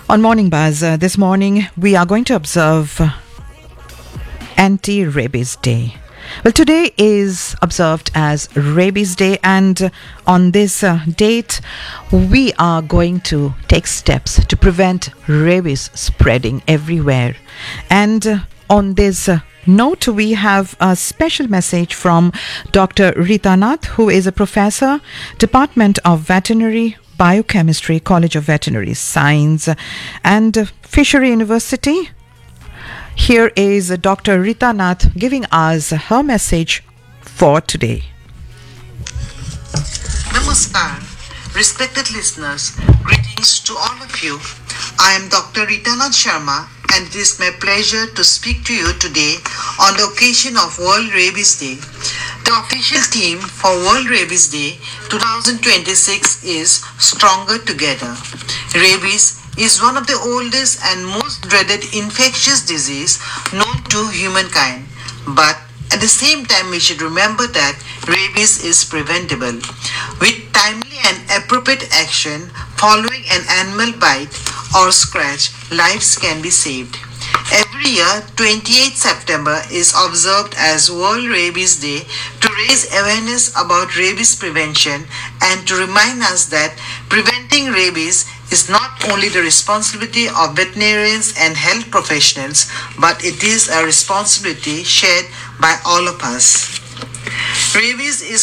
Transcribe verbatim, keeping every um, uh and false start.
On Morning Buzz, uh, this morning we are going to observe Anti-Rabies Day. Well, today is observed as Rabies Day, and on this uh, date, we are going to take steps to prevent rabies spreading everywhere. And uh, on this uh, note, we have a special message from Doctor Rita Nath, who is a professor, Department of Veterinary Biochemistry, College of Veterinary Science, and Fishery University. Here is Doctor Rita Nath giving us her message for today. Namaskar, respected listeners, greetings to all of you. I am Doctor Rita Nath Sharma, and it is my pleasure to speak to you today on the occasion of World Rabies Day. The official theme for World Rabies Day twenty twenty-six is Stronger Together. Rabies is one of the oldest and most dreaded infectious disease known to humankind. But at the same time, we should remember that rabies is preventable. With timely and appropriate action following an animal bite or scratch, lives can be saved. Every year, twenty-eighth September is observed as World Rabies Day to raise awareness about rabies prevention and to remind us that preventing rabies is not only the responsibility of veterinarians and health professionals, but it is a responsibility shared by all of us. Rabies is